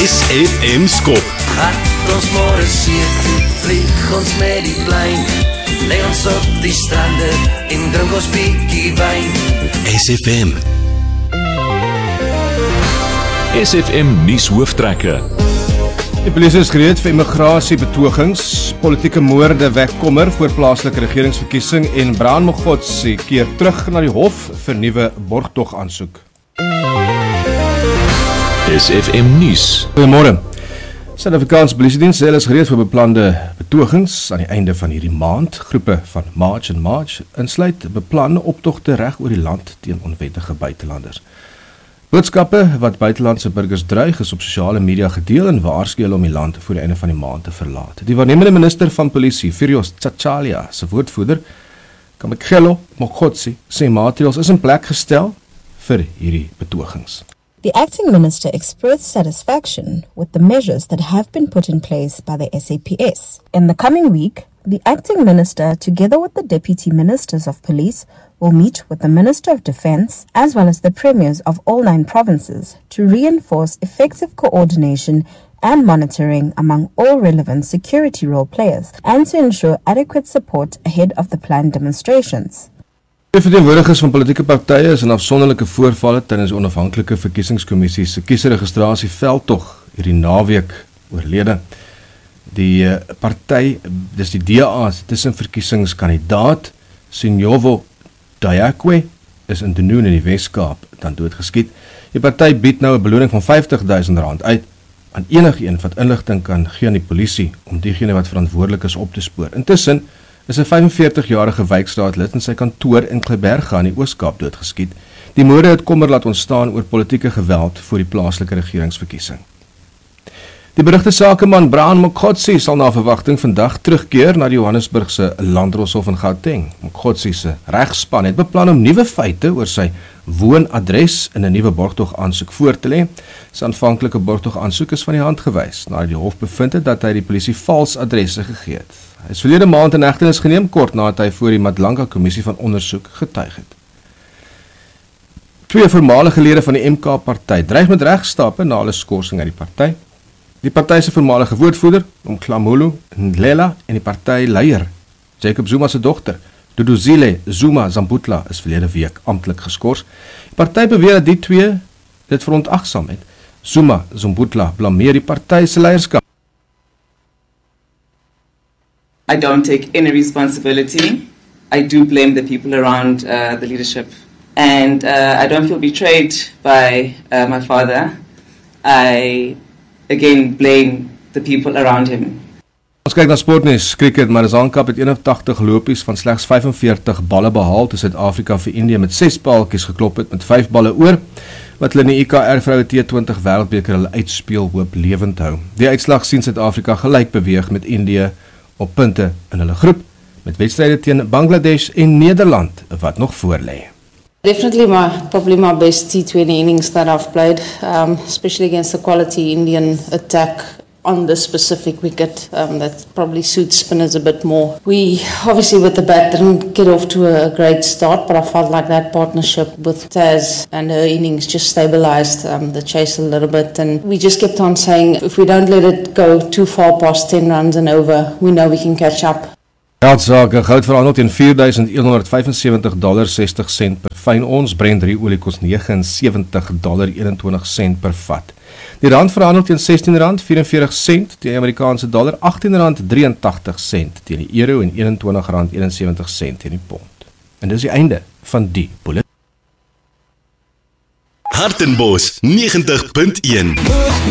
SFM skop. Gat ons môre see toe, vlieg ons met die plein. Lê ons op die strande en drink ons bietjie wyn. SFM. SFM nuus hooftrekke. Die polisie is gereed vir immigrasiebetogings, politieke moorde wek kommer voor plaaslike regeringsverkiesing en Brian Mogotsi keer terug na die hof vir nuwe borgtog aansoek. SFM nuus. Goeiemôre. Suid-Afrikaanse Polisiediens sê hulle is gereed vir beplande betogings aan die einde van hierdie maand. Groepe van March and March insluit beplande optogte reg oor die land teen onwettige buitelanders. Boodskappe wat buitelandse burgers dreig is op sosiale media gedeel en waarsku hulle om die land voor die einde van die maand te verlaat. Die waarnemende minister van polisie, Furios Tsachalia, se woordvoerder, Kamekelo Mogotsi, sê maatreëls is in plek gestel vir hierdie betogings. The acting minister expressed satisfaction with the measures that have been put in place by the SAPS. In the coming week, the acting minister, together with the deputy ministers of police, will meet with the Minister of Defence as well as the premiers of all 9 provinces to reinforce effective coordination and monitoring among all relevant security role players and to ensure adequate support ahead of the planned demonstrations. Die verteenwoordigers van politieke partye is in afsonderlike voorvalle tydens die onafhanklike verkiesingskommissie se kiesregistrasie veldtog hierdie naweek oorlede. Die party, dis die DA se tussenverkiesingskandidaat Sinyovo Dayakwe is in Dunoon in die Wes-Kaap dan doodgeskiet. Die party bied nou 'n beloning van R50.000 uit aan enigeen wat inligting kan gee aan die polisie om diegene wat verantwoordelik is op te spoor. Intussen is 'n 45-jarige wijkraadlid in sy kantoor in Kleiberga in die Oos-Kaap doodgeskiet. Die moorde het kommer laat ontstaan oor politieke geweld voor die plaaslike regeringsverkiesing. Die berigte sakeman Brian Mogotsi sal na verwagting vandag terugkeer na die Johannesburgse Landdroshof in Gauteng. Mogotsi se regspan het beplan om nuwe feite oor sy woonadres in 'n nuwe borgtog aansoek voor te lê. Sy aanvanklike borgtog aansoek is van die hand gewys nadat die hof bevind het dat hy die polisie vals adresse gegee het. Hy is verlede maand in hegtenis geneem kort nadat hy voor die Madlanka kommissie van ondersoek getuig het. 2 voormalige lede van die MK-party dreig met regstappe na hulle skorsing uit die party. Die party se voormalige woordvoerder, Nomklamulu Ndlela, en die partyleier, Jacob Zuma se dogter, Duduzile Zuma Zambutla, is verlede week amptelik geskort. Die party beweer dat die 2 dit verontagsaam het. Zuma Zambutla blameer die party se leierskap. I don't take any responsibility. I do blame the people around the leadership. And I don't feel betrayed by my father. I, again, blame the people around him. Ons kyk na sportnuus. Cricket, Marizaan Cup het 81 lopies van slegs 45 balle behaal toe Suid-Afrika vir Indië met 6 paaltjies geklop het met 5 balle oor, wat hulle in die IKR vroue T20 wêreldbeker hulle uitspeel hoop lewend hou. Die uitslag sien Suid-Afrika gelyk beweeg met Indië op punte in hulle groep, met wedstryde teen Bangladesh en Nederland wat nog voor lê. Definitely probably my best T20 innings that I've played, especially against the quality Indian attack on this specific wicket that probably suits spinners a bit more. We obviously with the bat didn't get off to a great start, but I felt like that partnership with Taz and her innings just stabilized the chase a little bit, and we just kept on saying if we don't let it go too far past 10 runs and over, we know we can catch up. Geldsake, goud verhandel teen $4,175.60 per fyn ons, Brent olie kos $79.21 per vat. Die rand verhandel teen R16.44 teen die Amerikaanse dollar, R18.83 teen die euro en R21.71 teen die pond. En dis die einde van die bulletin. Hartenbos 90.1